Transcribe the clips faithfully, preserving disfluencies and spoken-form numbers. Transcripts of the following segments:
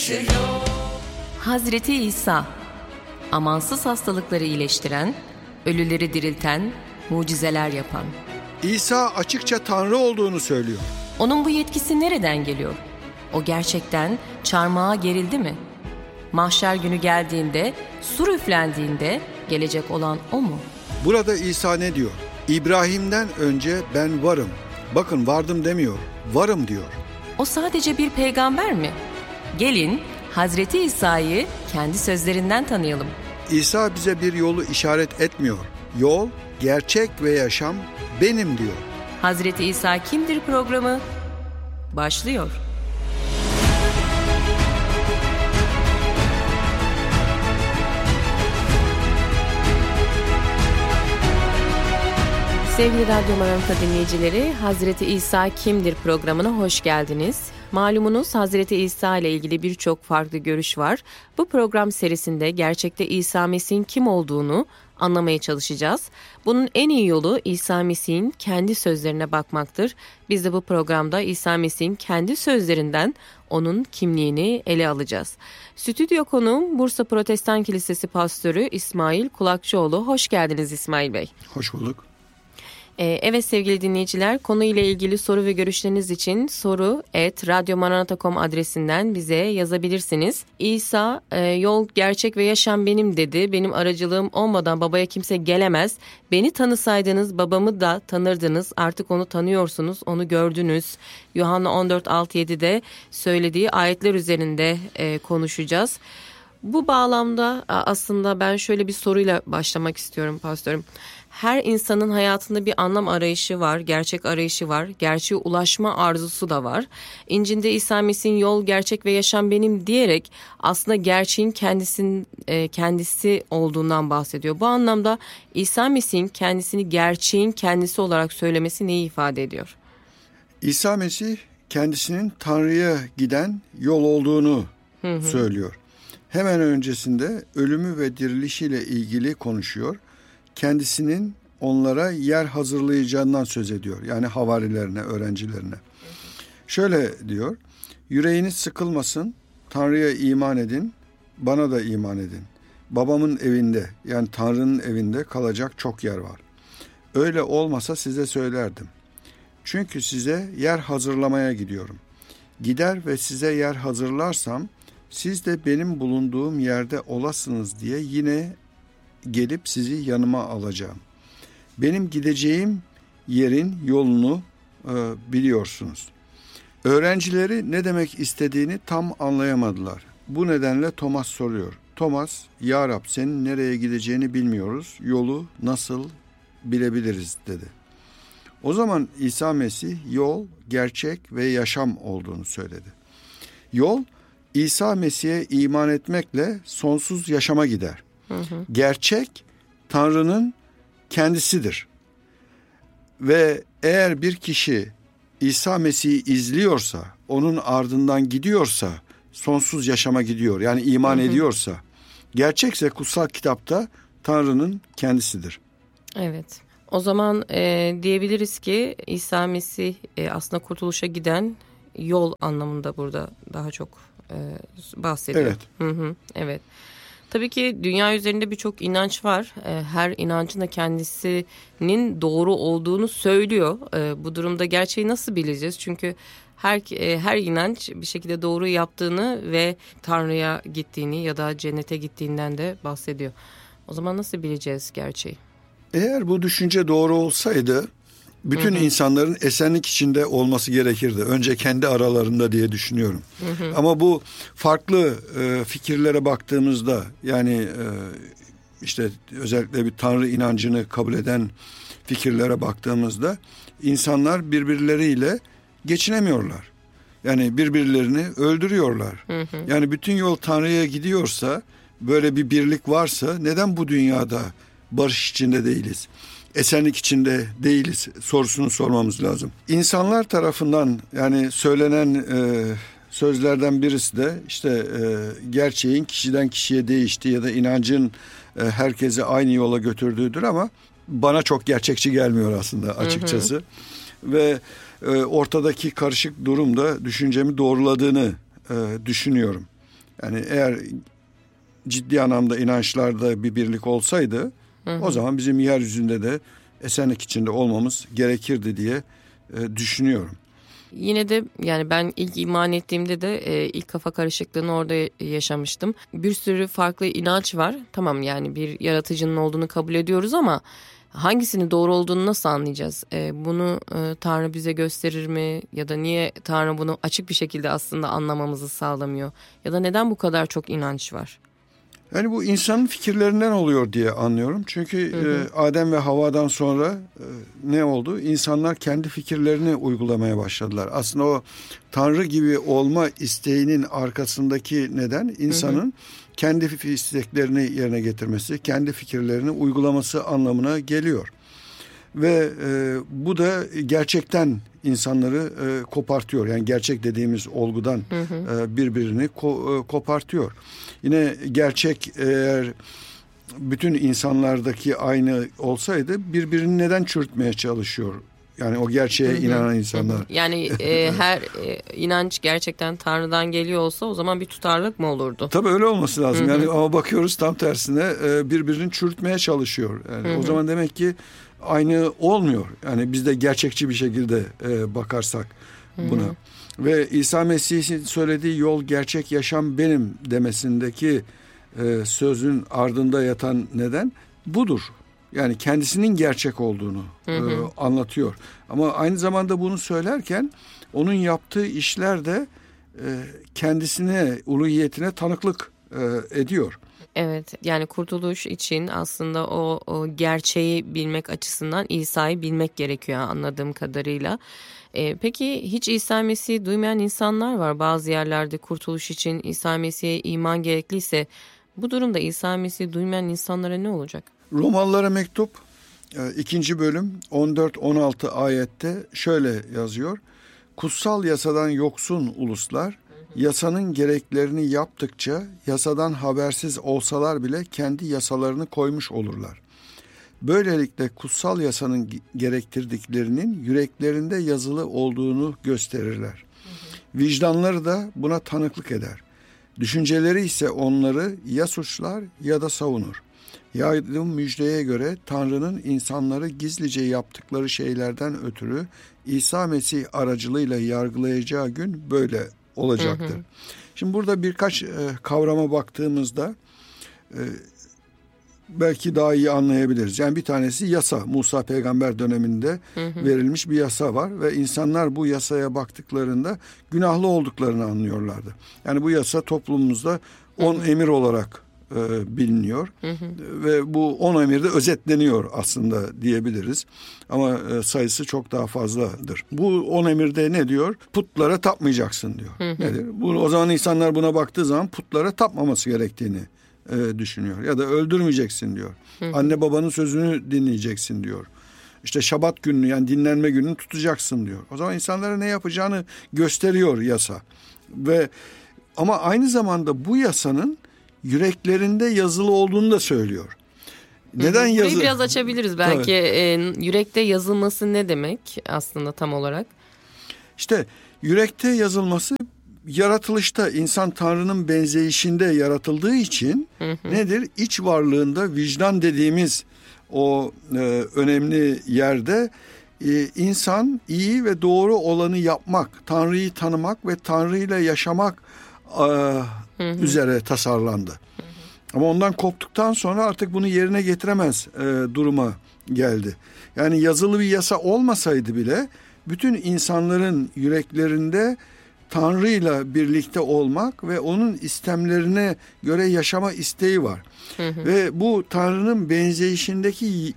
yaşıyor. Hazreti İsa, amansız hastalıkları iyileştiren, ölüleri dirilten, mucizeler yapan. İsa açıkça Tanrı olduğunu söylüyor. Onun bu yetkisi nereden geliyor? O gerçekten çarmıha gerildi mi? Mahşer günü geldiğinde, sur üflendiğinde gelecek olan o mu? Burada İsa ne diyor? İbrahim'den önce ben varım. Bakın vardım demiyor, varım diyor. O sadece bir peygamber mi? Gelin Hazreti İsa'yı kendi sözlerinden tanıyalım. İsa bize bir yolu işaret etmiyor. Yol, gerçek ve yaşam benim diyor. Hazreti İsa kimdir programı başlıyor. Sevgili Radyo Maranata dinleyicileri, Hazreti İsa kimdir programına hoş geldiniz. Malumunuz Hazreti İsa ile ilgili birçok farklı görüş var. Bu program serisinde gerçekte İsa Mesih'in kim olduğunu anlamaya çalışacağız. Bunun en iyi yolu İsa Mesih'in kendi sözlerine bakmaktır. Biz de bu programda İsa Mesih'in kendi sözlerinden onun kimliğini ele alacağız. Stüdyo konuğum Bursa Protestan Kilisesi Pastörü İsmail Kulakçıoğlu. Hoş geldiniz İsmail Bey. Hoş bulduk. Evet sevgili dinleyiciler, konuyla ilgili soru ve görüşleriniz için soru et radyo maranata nokta com adresinden bize yazabilirsiniz. İsa yol, gerçek ve yaşam benim dedi. Benim aracılığım olmadan babaya kimse gelemez. Beni tanısaydınız babamı da tanırdınız. Artık onu tanıyorsunuz, onu gördünüz. Yuhanna on dört altı yedi'de söylediği ayetler üzerinde konuşacağız. Bu bağlamda aslında ben şöyle bir soruyla başlamak istiyorum pastörüm. Her insanın hayatında bir anlam arayışı var, gerçek arayışı var, gerçeğe ulaşma arzusu da var. İncil'de İsa Mesih'in yol, gerçek ve yaşam benim diyerek aslında gerçeğin kendisinin kendisi olduğundan bahsediyor. Bu anlamda İsa Mesih'in kendisini gerçeğin kendisi olarak söylemesi neyi ifade ediyor? İsa Mesih kendisinin Tanrı'ya giden yol olduğunu hı hı. söylüyor. Hemen öncesinde ölümü ve dirilişiyle ilgili konuşuyor. Kendisinin onlara yer hazırlayacağından söz ediyor. Yani havarilerine, öğrencilerine. Şöyle diyor, yüreğiniz sıkılmasın, Tanrı'ya iman edin, bana da iman edin. Babamın evinde, yani Tanrı'nın evinde kalacak çok yer var. Öyle olmasa size söylerdim. Çünkü size yer hazırlamaya gidiyorum. Gider ve size yer hazırlarsam, siz de benim bulunduğum yerde olasınız diye yine gelip sizi yanıma alacağım. Benim gideceğim yerin yolunu e, biliyorsunuz. Öğrencileri ne demek istediğini tam anlayamadılar. Bu nedenle Thomas soruyor. Thomas, Ya Rab senin nereye gideceğini bilmiyoruz. Yolu nasıl bilebiliriz dedi. O zaman İsa Mesih yol, gerçek ve yaşam olduğunu söyledi. Yol, İsa Mesih'e iman etmekle sonsuz yaşama gider. Hı hı. Gerçek Tanrı'nın kendisidir. Ve eğer bir kişi İsa Mesih'i izliyorsa, onun ardından gidiyorsa sonsuz yaşama gidiyor. Yani iman hı hı. ediyorsa, gerçekse kutsal kitapta Tanrı'nın kendisidir. Evet. O zaman e, diyebiliriz ki İsa Mesih e, aslında kurtuluşa giden yol anlamında burada daha çok e, bahsediyor. Evet. Hı hı, evet. Tabii ki dünya üzerinde birçok inanç var. Her inancın da kendisinin doğru olduğunu söylüyor. Bu durumda gerçeği nasıl bileceğiz? Çünkü her her inanç bir şekilde doğru yaptığını ve Tanrı'ya gittiğini ya da cennete gittiğinden de bahsediyor. O zaman nasıl bileceğiz gerçeği? Eğer bu düşünce doğru olsaydı bütün hı hı. insanların esenlik içinde olması gerekirdi. Önce kendi aralarında diye düşünüyorum. Hı hı. Ama bu farklı e, fikirlere baktığımızda yani e, işte özellikle bir Tanrı inancını kabul eden fikirlere baktığımızda insanlar birbirleriyle geçinemiyorlar. Yani birbirlerini öldürüyorlar. Hı hı. Yani bütün yol Tanrı'ya gidiyorsa, böyle bir birlik varsa neden bu dünyada barış içinde değiliz? Esenlik içinde değiliz sorusunu sormamız lazım. İnsanlar tarafından yani söylenen e, sözlerden birisi de işte e, gerçeğin kişiden kişiye değiştiği ya da inancın e, herkesi aynı yola götürdüğüdür ama bana çok gerçekçi gelmiyor aslında açıkçası. Hı hı. Ve e, ortadaki karışık durumda düşüncemi doğruladığını e, düşünüyorum. Yani eğer ciddi anlamda inançlarda bir birlik olsaydı, hı hı. o zaman bizim yeryüzünde de esenlik içinde olmamız gerekirdi diye e, düşünüyorum. Yine de yani ben ilk iman ettiğimde de e, ilk kafa karışıklığını orada yaşamıştım. Bir sürü farklı inanç var. Tamam, yani bir yaratıcının olduğunu kabul ediyoruz ama hangisinin doğru olduğunu nasıl anlayacağız? E, bunu e, Tanrı bize gösterir mi? Ya da niye Tanrı bunu açık bir şekilde aslında anlamamızı sağlamıyor? Ya da neden bu kadar çok inanç var? Yani bu insanın fikirlerinden oluyor diye anlıyorum. Çünkü hı hı. E, Adem ve Havva'dan sonra e, ne oldu? İnsanlar kendi fikirlerini uygulamaya başladılar. Aslında o Tanrı gibi olma isteğinin arkasındaki neden insanın hı hı. kendi isteklerini yerine getirmesi, kendi fikirlerini uygulaması anlamına geliyor. Ve e, bu da gerçekten insanları e, kopartıyor. Yani gerçek dediğimiz olgudan hı hı. E, birbirini ko, e, kopartıyor. Yine gerçek eğer bütün insanlardaki aynı olsaydı birbirini neden çürütmeye çalışıyor? Yani o gerçeğe hı hı. inanan insanlar. Hı hı. Yani e, her e, inanç gerçekten Tanrı'dan geliyor olsa o zaman bir tutarlılık mı olurdu? Tabii öyle olması lazım. Hı hı. Yani ama bakıyoruz tam tersine e, birbirini çürütmeye çalışıyor. Yani hı hı. o zaman demek ki aynı olmuyor. Yani biz de gerçekçi bir şekilde e, bakarsak buna. Hı hı. Ve İsa Mesih'in söylediği yol, gerçek, yaşam benim demesindeki e, sözün ardında yatan neden budur. Yani kendisinin gerçek olduğunu hı hı. E, anlatıyor. Ama aynı zamanda bunu söylerken onun yaptığı işler de e, kendisine, uluhiyetine tanıklık e, ediyor. Evet, yani kurtuluş için aslında o, o gerçeği bilmek açısından İsa'yı bilmek gerekiyor anladığım kadarıyla. Ee, peki hiç İsa Mesih'i duymayan insanlar var. Bazı yerlerde kurtuluş için İsa Mesih'e iman gerekliyse bu durumda İsa Mesih'i duymayan insanlara ne olacak? Romalılara mektup ikinci bölüm on dört on altı ayette şöyle yazıyor. Kutsal yasadan yoksun uluslar yasanın gereklerini yaptıkça yasadan habersiz olsalar bile kendi yasalarını koymuş olurlar. Böylelikle kutsal yasanın gerektirdiklerinin yüreklerinde yazılı olduğunu gösterirler. Hı hı. Vicdanları da buna tanıklık eder. Düşünceleri ise onları ya suçlar ya da savunur. Yaydığım müjdeye göre Tanrı'nın insanları gizlice yaptıkları şeylerden ötürü İsa Mesih aracılığıyla yargılayacağı gün böyle olacaktır. Hı hı. Şimdi burada birkaç e, kavrama baktığımızda e, belki daha iyi anlayabiliriz. Yani bir tanesi yasa. Musa peygamber döneminde hı hı. verilmiş bir yasa var ve insanlar bu yasaya baktıklarında günahlı olduklarını anlıyorlardı. Yani bu yasa toplumumuzda on hı hı. emir olarak e, biliniyor hı hı. ve bu on emirde özetleniyor aslında diyebiliriz. Ama e, sayısı çok daha fazladır. Bu on emirde ne diyor? Putlara tapmayacaksın diyor. Hı hı. Nedir? Bu, o zaman insanlar buna baktığı zaman putlara tapmaması gerektiğini e, düşünüyor. Ya da öldürmeyeceksin diyor. Hı hı. Anne babanın sözünü dinleyeceksin diyor. İşte Şabat gününü, yani dinlenme gününü tutacaksın diyor. O zaman insanlara ne yapacağını gösteriyor yasa. Ve ama aynı zamanda bu yasanın yüreklerinde yazılı olduğunu da söylüyor. Neden yazılı? Burayı biraz açabiliriz belki. Ee, yürekte yazılması ne demek aslında tam olarak? İşte yürekte yazılması, yaratılışta insan Tanrı'nın benzeyişinde yaratıldığı için hı hı. nedir? İç varlığında vicdan dediğimiz o e, önemli yerde e, insan iyi ve doğru olanı yapmak, Tanrı'yı tanımak ve Tanrı ile yaşamak e, hı hı. üzere tasarlandı. Hı hı. Ama ondan koptuktan sonra artık bunu yerine getiremez e, duruma geldi. Yani yazılı bir yasa olmasaydı bile bütün insanların yüreklerinde Tanrı'yla birlikte olmak ve onun istemlerine göre yaşama isteği var. Hı hı. Ve bu Tanrı'nın benzeyişindeki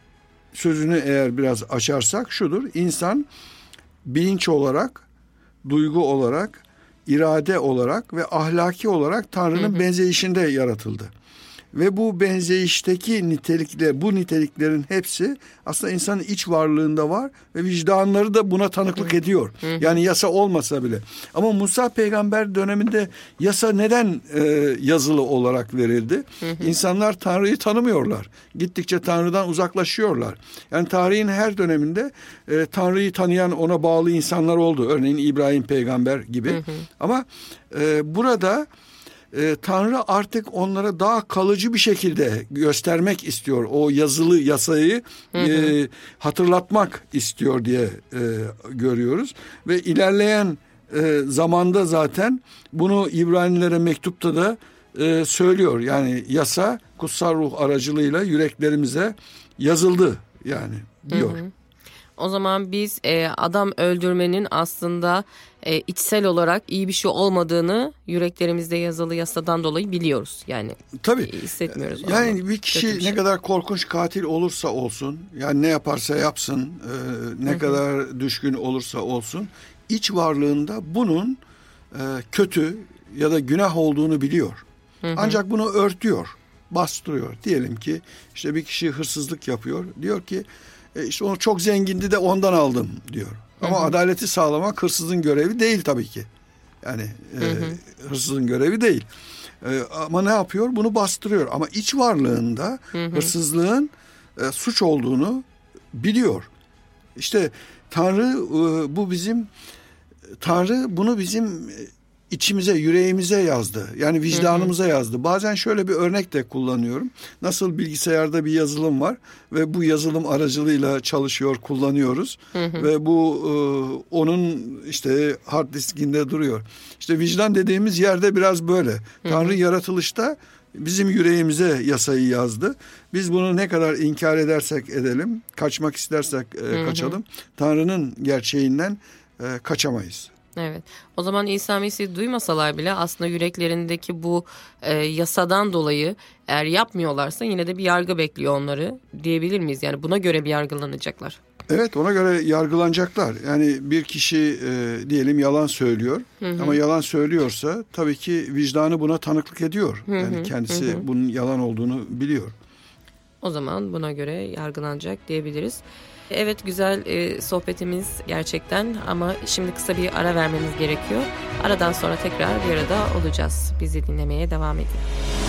sözünü eğer biraz açarsak şudur: İnsan bilinç olarak, duygu olarak, irade olarak ve ahlaki olarak Tanrı'nın hı hı. benzeyişinde yaratıldı. Ve bu benzeyişteki nitelikler, bu niteliklerin hepsi aslında insanın iç varlığında var ve vicdanları da buna tanıklık ediyor. Hı hı. Yani yasa olmasa bile. Ama Musa peygamber döneminde yasa neden e, yazılı olarak verildi? Hı hı. İnsanlar Tanrı'yı tanımıyorlar. Gittikçe Tanrı'dan uzaklaşıyorlar. Yani tarihin her döneminde e, Tanrı'yı tanıyan, ona bağlı insanlar oldu. Örneğin İbrahim peygamber gibi. Hı hı. Ama e, burada e, Tanrı artık onlara daha kalıcı bir şekilde göstermek istiyor. O yazılı yasayı hı hı. E, hatırlatmak istiyor diye e, görüyoruz. Ve ilerleyen e, zamanda zaten bunu İbranilere mektupta da e, söylüyor. Yani yasa kutsal ruh aracılığıyla yüreklerimize yazıldı yani diyor. Hı hı. O zaman biz e, adam öldürmenin aslında e, içsel olarak iyi bir şey olmadığını yüreklerimizde yazılı yasadan dolayı biliyoruz. Yani tabii hissetmiyoruz. Yani bir kişi bir şey. Ne kadar korkunç katil olursa olsun, yani ne yaparsa yapsın, e, ne Hı-hı. kadar düşkün olursa olsun, iç varlığında bunun e, kötü ya da günah olduğunu biliyor. Hı-hı. Ancak bunu örtüyor, bastırıyor. Diyelim ki işte bir kişi hırsızlık yapıyor, diyor ki E işte onu çok zengindi de ondan aldım diyor. Ama hı hı. adaleti sağlamak hırsızın görevi değil tabii ki. Yani hı hı. E, hırsızın görevi değil. E, ama ne yapıyor? Bunu bastırıyor. Ama iç varlığında hı hı. hırsızlığın e, suç olduğunu biliyor. İşte Tanrı e, bu bizim Tanrı bunu bizim içimize, yüreğimize yazdı. Yani vicdanımıza hı hı. yazdı. Bazen şöyle bir örnek de kullanıyorum. Nasıl bilgisayarda bir yazılım var ve bu yazılım aracılığıyla çalışıyor, kullanıyoruz. Hı hı. Ve bu e, onun işte hard diskinde duruyor. İşte vicdan dediğimiz yerde biraz böyle. Hı hı. Tanrı yaratılışta bizim yüreğimize yasayı yazdı. Biz bunu ne kadar inkar edersek edelim, kaçmak istersek e, kaçalım. Hı hı. Tanrı'nın gerçeğinden e, kaçamayız. Evet. O zaman İsa Mesih'i duymasalar bile aslında yüreklerindeki bu e, yasadan dolayı eğer yapmıyorlarsa yine de bir yargı bekliyor onları diyebilir miyiz? Yani buna göre bir yargılanacaklar. Evet, ona göre yargılanacaklar. Yani bir kişi e, diyelim yalan söylüyor hı hı. ama yalan söylüyorsa tabii ki vicdanı buna tanıklık ediyor. Hı hı. Yani kendisi hı hı. bunun yalan olduğunu biliyor. O zaman buna göre yargılanacak diyebiliriz. Evet, güzel e, sohbetimiz gerçekten ama şimdi kısa bir ara vermemiz gerekiyor. Aradan sonra tekrar bir arada olacağız. Bizi dinlemeye devam edin.